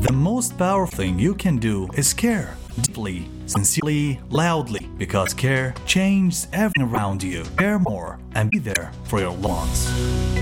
The most powerful thing you can do is care deeply, sincerely, loudly, because care changes everything around you. Care more and be there for your loved ones.